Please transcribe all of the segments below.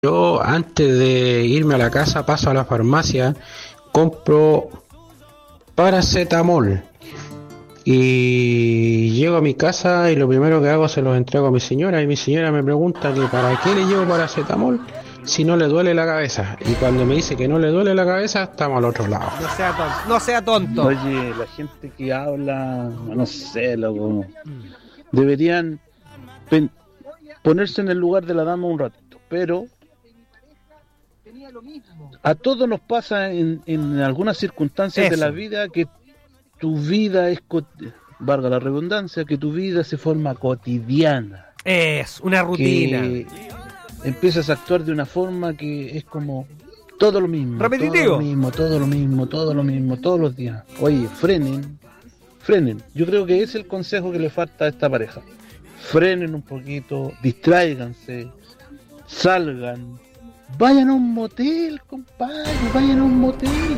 Yo antes de irme a la casa paso a la farmacia, compro paracetamol y llego a mi casa y lo primero que hago se los entrego a mi señora y mi señora me pregunta que para qué le llevo paracetamol si no le duele la cabeza, y cuando me dice que no le duele la cabeza estamos al otro lado. No sea tonto, no sea tonto. Oye, la gente que habla, no sé, loco, deberían ponerse en el lugar de la dama un ratito, pero a todos nos pasa en algunas circunstancias de la vida que tu vida es, valga la redundancia, que tu vida se forma cotidiana. Es una rutina. Que empiezas a actuar de una forma que es como todo lo mismo. Repetitivo. Todo lo mismo, todos los días. Oye, frenen. Yo creo que es el consejo que le falta a esta pareja. Frenen un poquito, distráiganse, salgan. Vayan a un motel, compadre, vayan a un motel.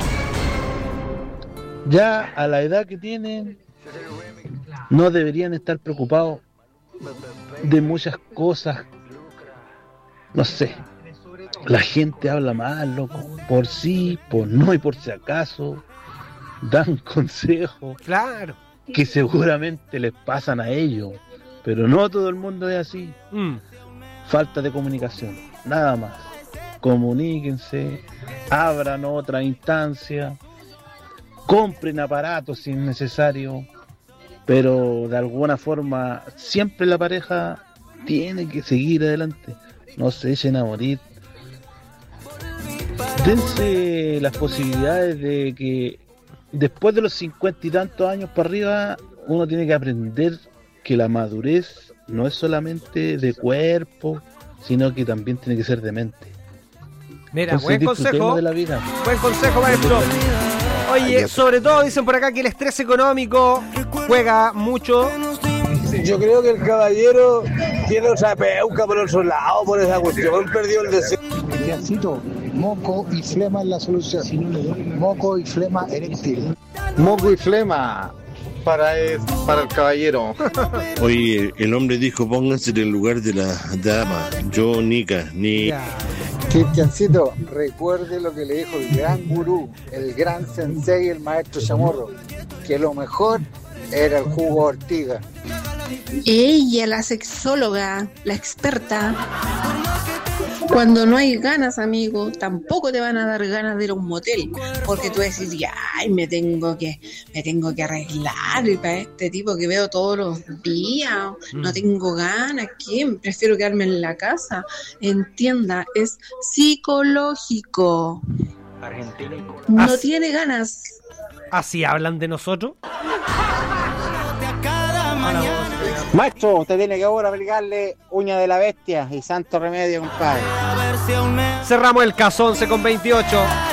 Ya a la edad que tienen, no deberían estar preocupados de muchas cosas. No sé, la gente habla mal, loco, por sí, por no y por si acaso. Dan consejos, claro, que seguramente les pasan a ellos, pero no todo el mundo es así. Falta de comunicación, nada más. Comuníquense, abran otra instancia, compren aparatos si es necesario, pero de alguna forma siempre la pareja tiene que seguir adelante, no se echen a morir. Dense las posibilidades de que después de los 50 y tantos años para arriba uno tiene que aprender que la madurez no es solamente de cuerpo, sino que también tiene que ser de mente. Mira, Entonces, buen consejo. de la vida. Buen consejo, maestro. Oye, sobre todo dicen por acá que el estrés económico juega mucho. Yo creo que el caballero tiene otra peuca por otro lado, por esa cuestión, perdió el deseo. Cristiancito, moco y flema es la solución. Moco y flema eréctil. Moco y flema para el caballero. Oye, el hombre dijo pónganse en el lugar de la dama. Yo, Nica, ni... Cristiancito, recuerde lo que le dijo el gran gurú, el gran sensei, el maestro Chamorro, que lo mejor era el jugo Ortiga. Ella, la sexóloga, la experta. Cuando no hay ganas, amigo, tampoco te van a dar ganas de ir a un motel, porque tú decís, ay, me tengo que arreglar, y para este tipo que veo todos los días, no tengo ganas, ¿quién? Prefiero quedarme en la casa. Entienda, es psicológico. No tiene ganas. ¿Así hablan de nosotros? Maestro, usted tiene que ahora aplicarle uña de la bestia y santo remedio, compadre. Cerramos el caso 11 con 28.